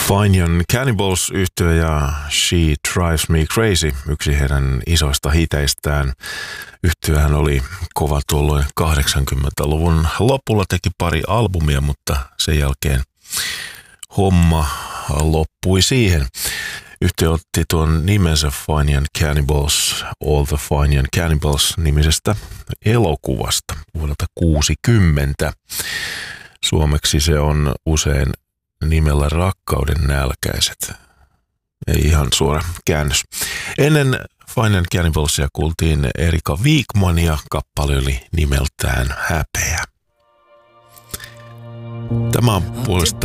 Fine Young Cannibals -yhtye ja She Drives Me Crazy, yksi heidän isoista hiteistään. Yhtyehän oli kova tuolloin 80-luvun lopulla, teki pari albumia, mutta sen jälkeen homma loppui siihen. Yhtye otti tuon nimensä Fine Young Cannibals, All the Fine Young Cannibals -nimisestä elokuvasta vuodelta 1960. Suomeksi se on usein nimellä Rakkauden nälkäiset. Ei ihan suora käännös. Ennen Fine Young Cannibalsia kuultiin Erika Wigmania, kappale oli nimeltään Häpeä. Tämä on puolestaan